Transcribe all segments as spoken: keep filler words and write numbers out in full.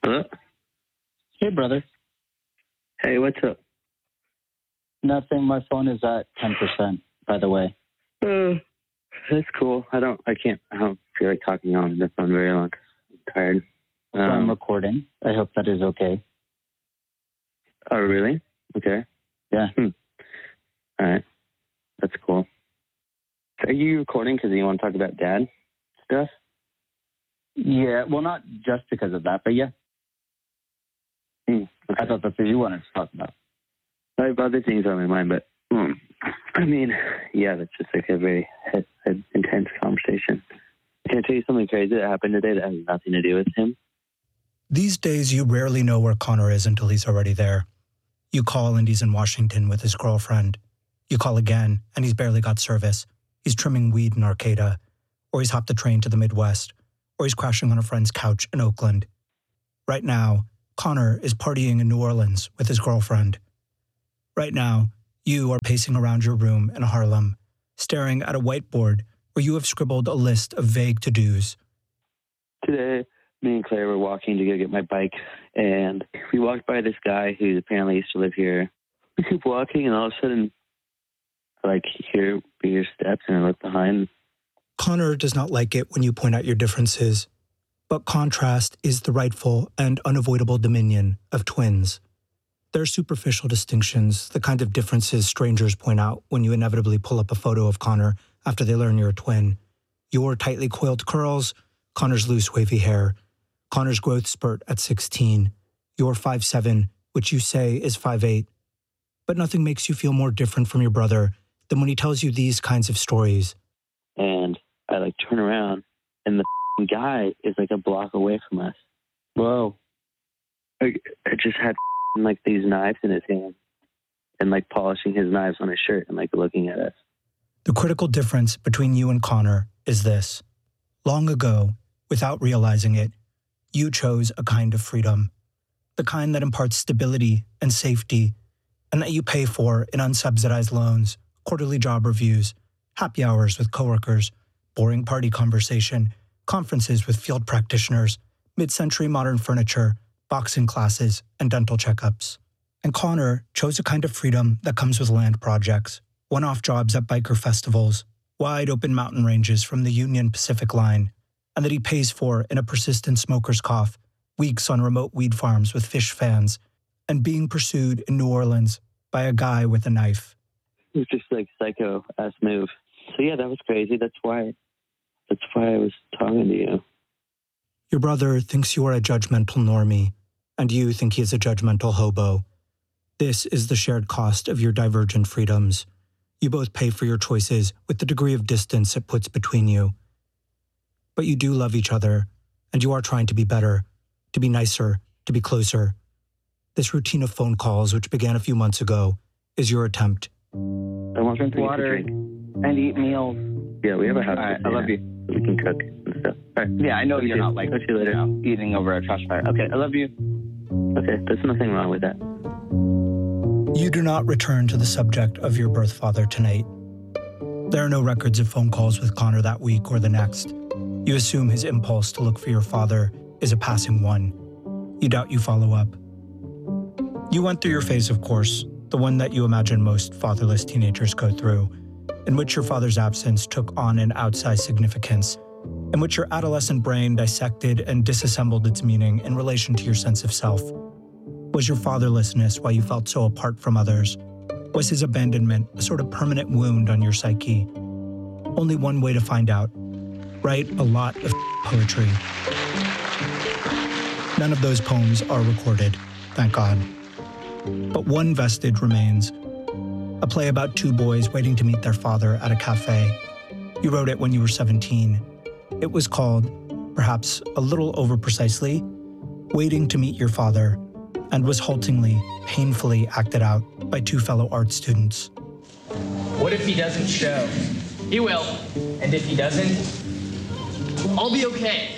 Hello? Hey, brother. Hey, what's up? Nothing. My phone is at ten percent, by the way. Uh, that's cool. I don't, I can't, I don't feel like talking on the phone very long. I'm tired. So Um, I'm recording. I hope that is okay. Oh, really? Okay. Yeah. Hmm. All right. That's cool. Are you recording because you want to talk about dad stuff? Yeah, well, not just because of that, but yeah. Hmm. Okay. I thought that's what you wanted to talk about. I have other things on my mind, but hmm. I mean, yeah, that's just like a very he- he- intense conversation. Can I tell you something crazy that happened today that has nothing to do with him? These days, you rarely know where Connor is until he's already there. You call and he's in Washington with his girlfriend. You call again and he's barely got service. He's trimming weed in Arcata, or he's hopped the train to the Midwest, or he's crashing on a friend's couch in Oakland. Right now, Connor is partying in New Orleans with his girlfriend. Right now, you are pacing around your room in Harlem, staring at a whiteboard where you have scribbled a list of vague to-dos. Today, me and Claire were walking to go get my bike, and we walked by this guy who apparently used to live here. We keep walking, and all of a sudden, I, like, hear your steps, and I look behind. Connor does not like it when you point out your differences, but contrast is the rightful and unavoidable dominion of twins. There are superficial distinctions, the kind of differences strangers point out when you inevitably pull up a photo of Connor after they learn you're a twin. Your tightly coiled curls, Connor's loose wavy hair, Connor's growth spurt at sixteen, your five seven, which you say is five eight. But nothing makes you feel more different from your brother than when he tells you these kinds of stories. And I, like, turn around, and the guy is, like, a block away from us. Whoa. I, I just had, like, these knives in his hand, and, like, polishing his knives on his shirt and, like, looking at us. The critical difference between you and Connor is this. Long ago, without realizing it, you chose a kind of freedom, the kind that imparts stability and safety, and that you pay for in unsubsidized loans, quarterly job reviews, happy hours with coworkers, boring party conversation, conferences with field practitioners, mid-century modern furniture, boxing classes, and dental checkups. And Connor chose a kind of freedom that comes with land projects, one-off jobs at biker festivals, wide-open mountain ranges from the Union Pacific Line, and that he pays for in a persistent smoker's cough, weeks on remote weed farms with fish fans, and being pursued in New Orleans by a guy with a knife. It was just, like, psycho-ass move. So, yeah, that was crazy. That's why, that's why I was talking to you. Your brother thinks you are a judgmental normie, and you think he is a judgmental hobo. This is the shared cost of your divergent freedoms. You both pay for your choices with the degree of distance it puts between you. But you do love each other, and you are trying to be better, to be nicer, to be closer. This routine of phone calls, which began a few months ago, is your attempt. I want Drink to water drink. and eat meals. Yeah, we have a house. All right, to I stay love at, you. so we can cook and stuff. All right. Yeah, I know Talk to you're you. not like Talk to you later. you know, eating over a trash fire. Okay, I love you. Okay, there's nothing wrong with that. You do not return to the subject of your birth father tonight. There are no records of phone calls with Connor that week or the next. You assume his impulse to look for your father is a passing one. You doubt you follow up. You went through your phase, of course, the one that you imagine most fatherless teenagers go through, in which your father's absence took on an outsized significance, in which your adolescent brain dissected and disassembled its meaning in relation to your sense of self. Was your fatherlessness why you felt so apart from others? Was his abandonment a sort of permanent wound on your psyche? Only one way to find out. Write a lot of poetry. None of those poems are recorded, thank God. But one vestige remains. A play about two boys waiting to meet their father at a cafe. You wrote it when you were seventeen. It was called, perhaps a little over-precisely, Waiting to Meet Your Father, and was haltingly, painfully acted out by two fellow art students. What if he doesn't show? He will. And if he doesn't, I'll be okay.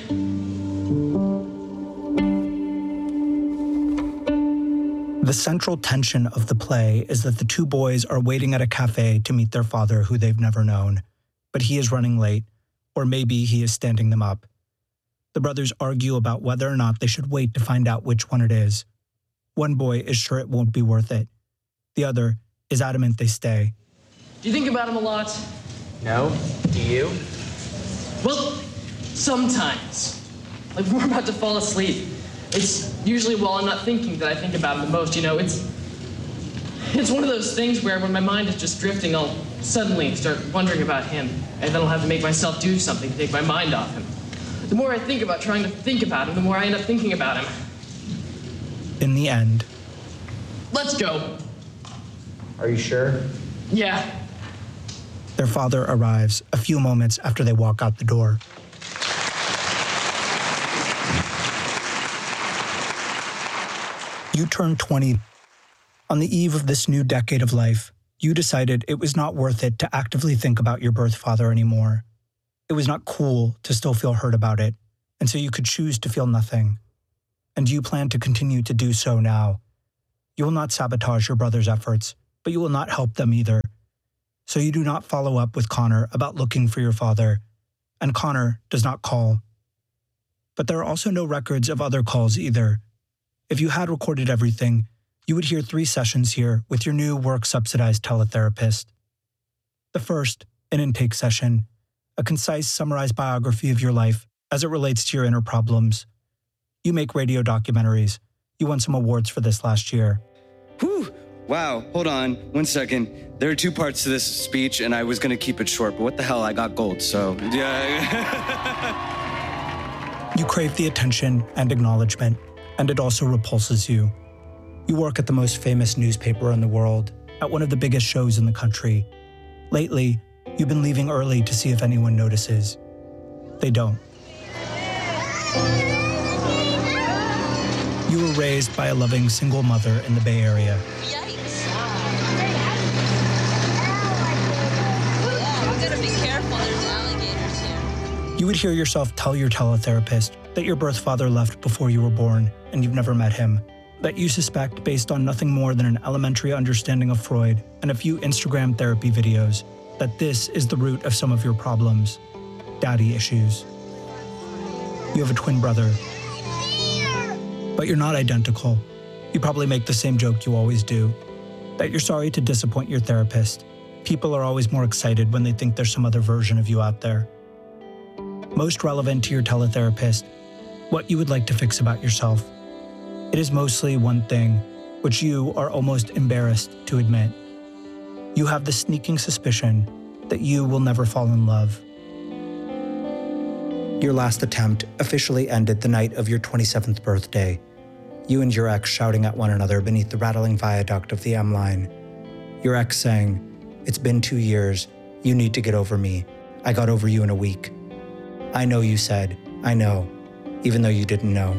The central tension of the play is that the two boys are waiting at a cafe to meet their father who they've never known, but he is running late, or maybe he is standing them up. The brothers argue about whether or not they should wait to find out which one it is. One boy is sure it won't be worth it. The other is adamant they stay. Do you think about him a lot? No. Do you? Well, sometimes. Like when we're about to fall asleep. It's usually while I'm not thinking that I think about him the most, you know, it's... It's one of those things where when my mind is just drifting, I'll suddenly start wondering about him, and then I'll have to make myself do something to take my mind off him. The more I think about trying to think about him, the more I end up thinking about him. In the end... Let's go. Are you sure? Yeah. Their father arrives a few moments after they walk out the door. You turned twenty. On the eve of this new decade of life, you decided it was not worth it to actively think about your birth father anymore. It was not cool to still feel hurt about it, and so you could choose to feel nothing. And you plan to continue to do so now. You will not sabotage your brother's efforts, but you will not help them either. So you do not follow up with Connor about looking for your father, and Connor does not call. But there are also no records of other calls either. If you had recorded everything, you would hear three sessions here with your new work-subsidized teletherapist. The first, an intake session, a concise, summarized biography of your life as it relates to your inner problems. You make radio documentaries. You won some awards for this last year. Whew! Wow, hold on, one second. There are two parts to this speech, and I was going to keep it short, but what the hell, I got gold, so yeah. You crave the attention and acknowledgement, and it also repulses you. You work at the most famous newspaper in the world, at one of the biggest shows in the country. Lately, you've been leaving early to see if anyone notices. They don't. You were raised by a loving single mother in the Bay Area. Yikes. You gotta be careful, there's alligators here. You would hear yourself tell your teletherapist that your birth father left before you were born and you've never met him. That you suspect based on nothing more than an elementary understanding of Freud and a few Instagram therapy videos, that this is the root of some of your problems, daddy issues. You have a twin brother, but you're not identical. You probably make the same joke you always do, that you're sorry to disappoint your therapist. People are always more excited when they think there's some other version of you out there. Most relevant to your teletherapist, what you would like to fix about yourself. It is mostly one thing, which you are almost embarrassed to admit. You have the sneaking suspicion that you will never fall in love. Your last attempt officially ended the night of your twenty-seventh birthday. You and your ex shouting at one another beneath the rattling viaduct of the M line. Your ex saying, "It's been two years. You need to get over me. I got over you in a week." I know you said, "I know," even though you didn't know.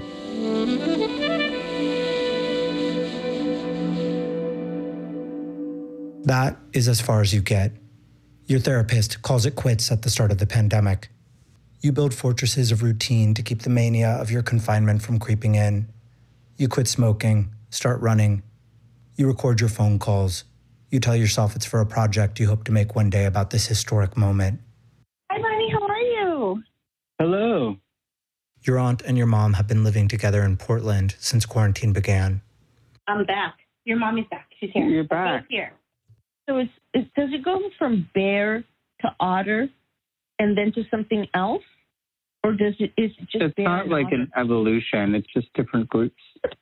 That is as far as you get. Your therapist calls it quits at the start of the pandemic. You build fortresses of routine to keep the mania of your confinement from creeping in. You quit smoking, start running. You record your phone calls. You tell yourself it's for a project you hope to make one day about this historic moment. Hi, Bonnie. How are you? Hello. Your aunt and your mom have been living together in Portland since quarantine began. I'm back. Your mom is back. She's here. You're back. She's here. So it's, it's, does it go from bear to otter and then to something else? Or does it, is it just It's bear not and like otter? an evolution. It's just different groups.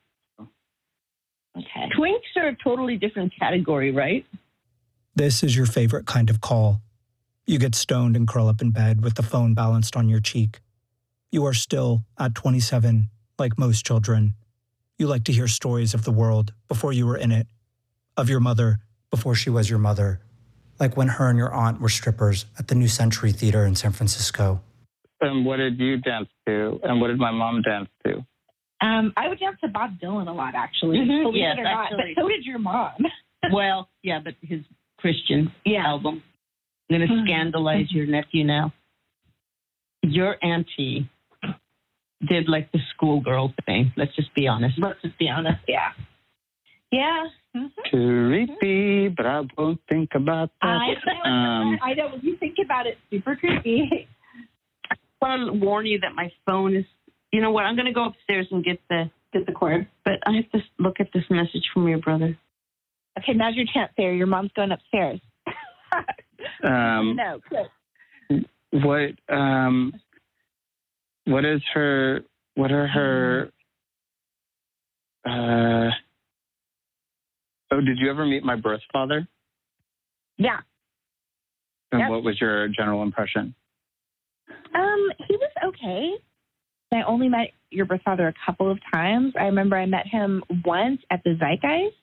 Okay. Twinks are a totally different category, right? This is your favorite kind of call. You get stoned and curl up in bed with the phone balanced on your cheek. You are still, at twenty-seven, like most children. You like to hear stories of the world before you were in it, of your mother before she was your mother, like when her and your aunt were strippers at the New Century Theater in San Francisco. And what did you dance to? And what did my mom dance to? Um, I would dance to Bob Dylan a lot, actually. Mhm, Believe yes, it or not. actually. But so did your mom. Well, yeah, but his Christian Yeah. album. I'm going to scandalize your nephew now. Your auntie did like the schoolgirl thing. Let's just be honest. Let's just be honest, yeah. Yeah. Mm-hmm. Creepy, but I won't think about that. I know, Um, I know. When you think about it, super creepy. I want to warn you that my phone is You know what? I'm going to go upstairs and get the Get the cord. But I have to look at this message from your brother. Okay, now's your chance, Sarah. Your mom's going upstairs. Um, no, good. what um, what is her? What are her? Uh, oh, did you ever meet my birth father? Yeah. And Yep. what was your general impression? Um, he was okay. I only met your birth father a couple of times. I remember I met him once at the Zeitgeist,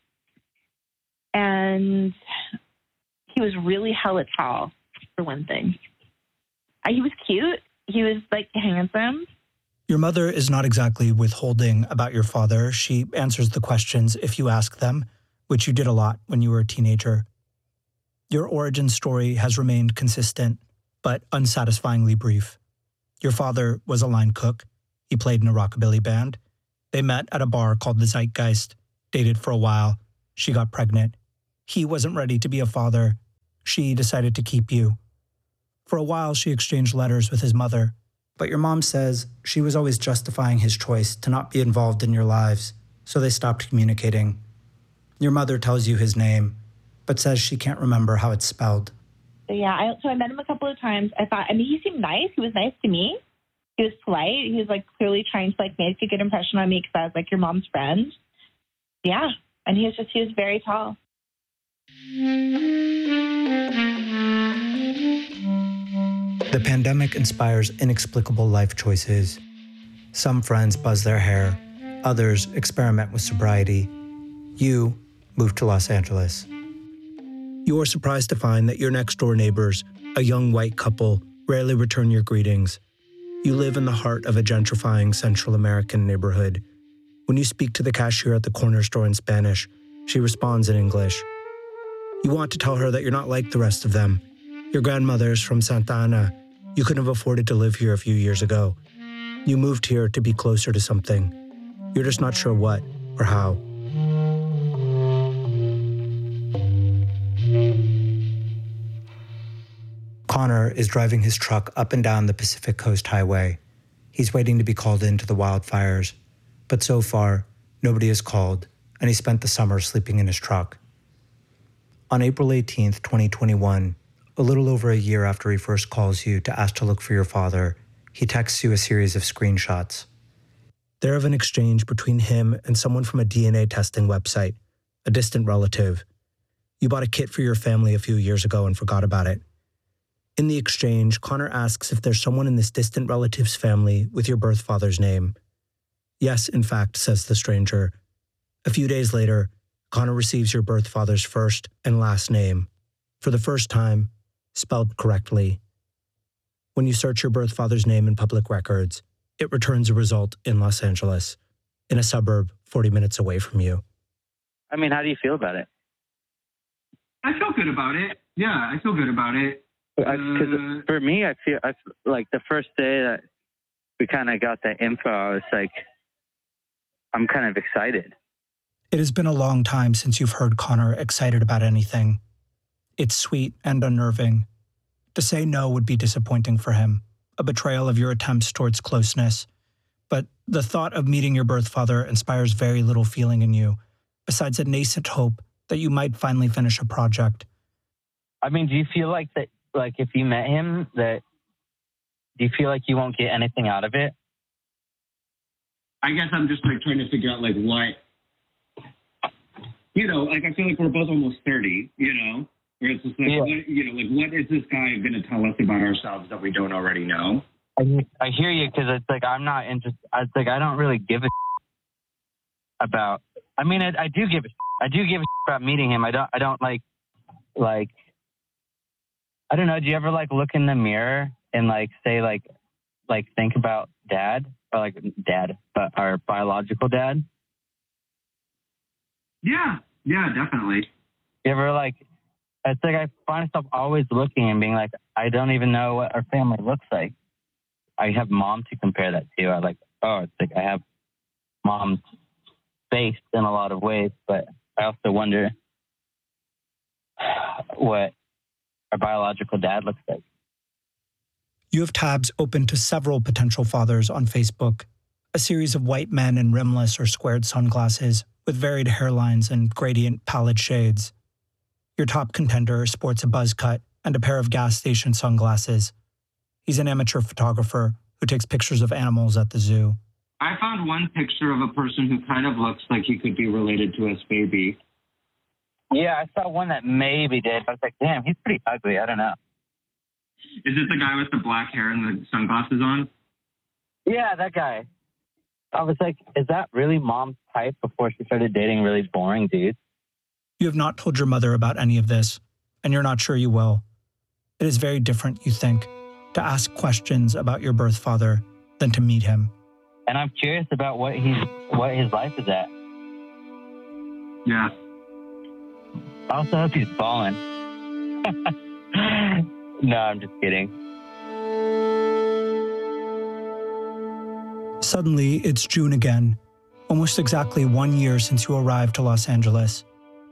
and he was really hella tall, for one thing. Uh, he was cute. He was, like, handsome. Your mother is not exactly withholding about your father. She answers the questions if you ask them, which you did a lot when you were a teenager. Your origin story has remained consistent, but unsatisfyingly brief. Your father was a line cook. He played in a rockabilly band. They met at a bar called the Zeitgeist, dated for a while. She got pregnant. He wasn't ready to be a father. She decided to keep you. For a while, she exchanged letters with his mother, but your mom says she was always justifying his choice to not be involved in your lives, so they stopped communicating. Your mother tells you his name, but says she can't remember how it's spelled. So, yeah, I, so I met him a couple of times. I thought, I mean, he seemed nice. He was nice to me. He was polite. He was, like, clearly trying to, like, make a good impression on me because I was, like, your mom's friend. Yeah, and he was just, he was very tall. The pandemic inspires inexplicable life choices. Some friends buzz their hair. Others experiment with sobriety. You move to Los Angeles. You are surprised to find that your next-door neighbors, a young white couple, rarely return your greetings. You live in the heart of a gentrifying Central American neighborhood. When you speak to the cashier at the corner store in Spanish, she responds in English. You want to tell her that you're not like the rest of them. Your grandmother's from Santa Ana. You couldn't have afforded to live here a few years ago. You moved here to be closer to something. You're just not sure what or how. Connor is driving his truck up and down the Pacific Coast Highway. He's waiting to be called into the wildfires. But so far, nobody is called, and he spent the summer sleeping in his truck. On April eighteenth, twenty twenty-one, a little over a year after he first calls you to ask to look for your father, he texts you a series of screenshots. They're of an exchange between him and someone from a D N A testing website, a distant relative. You bought a kit for your family a few years ago and forgot about it. In the exchange, Connor asks if there's someone in this distant relative's family with your birth father's name. Yes, in fact, says the stranger. A few days later, Connor receives your birth father's first and last name, for the first time, spelled correctly. When you search your birth father's name in public records, it returns a result in Los Angeles, in a suburb forty minutes away from you. I mean, how do you feel about it? I feel good about it. Yeah, I feel good about it. I, cause for me, I feel I, like the first day that we kind of got the info, I was like, I'm kind of excited. It has been a long time since you've heard Connor excited about anything. It's sweet and unnerving. To say no would be disappointing for him, a betrayal of your attempts towards closeness. But the thought of meeting your birth father inspires very little feeling in you, besides a nascent hope that you might finally finish a project. I mean, do you feel like that? Like, if you met him, that do you feel like you won't get anything out of it? I guess I'm just like trying to figure out like what, you know, like I feel like we're both almost thirty, you know, where it's just like, Yeah. what, you know, like what is this guy going to tell us about ourselves that we don't already know? I, I hear you, because it's like I'm not interested. It's like I don't really give a about. I mean, I, I do give a I do give a about meeting him. I don't. I don't like like. I don't know. Do you ever like look in the mirror and like say like, like think about dad or like dad, but our biological dad? Yeah, yeah, definitely. You ever like, it's like I find myself always looking and being like, I don't even know what our family looks like. I have mom to compare that to. I like, oh, it's like I have mom's face in a lot of ways, but I also wonder what our biological dad looks like. You have tabs open to several potential fathers on Facebook. a series of white men in rimless or squared sunglasses with varied hairlines and gradient pallid shades. Your top contender sports a buzz cut and a pair of gas station sunglasses. He's an amateur photographer who takes pictures of animals at the zoo. I found one picture of a person who kind of looks like he could be related to us baby. Yeah, I saw one that maybe did. I was like, damn, he's pretty ugly. I don't know. Is it the guy with the black hair and the sunglasses on? Yeah, that guy. I was like, is that really mom's type before she started dating really boring dudes? You have not told your mother about any of this, and you're not sure you will. It is very different, you think, to ask questions about your birth father than to meet him. And I'm curious about what he's what his life is at. Yeah. I also hope he's falling. No, I'm just kidding. Suddenly, it's June again, almost exactly one year since you arrived to Los Angeles.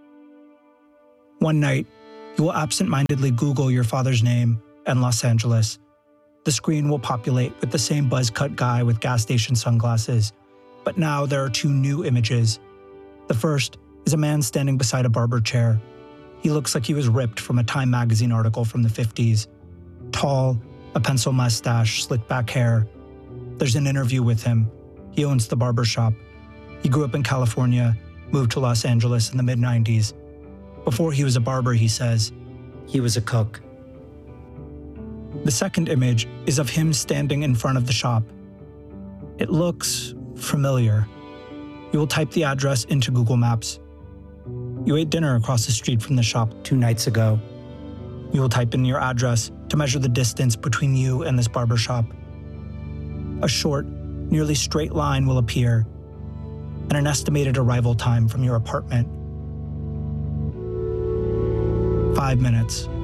One night, you will absent-mindedly Google your father's name and Los Angeles. The screen will populate with the same buzz-cut guy with gas station sunglasses, but now there are two new images. The first is a man standing beside a barber chair. He looks like he was ripped from a Time magazine article from the fifties. Tall, a pencil mustache, slicked back hair. There's an interview with him. He owns the barber shop. He grew up in California, moved to Los Angeles in the mid nineties. Before he was a barber, he says, he was a cook. The second image is of him standing in front of the shop. It looks familiar. You will type the address into Google Maps. You ate dinner across the street from the shop two nights ago. You will type in your address to measure the distance between you and this barber shop. A short, nearly straight line will appear, and an estimated arrival time from your apartment. Five minutes.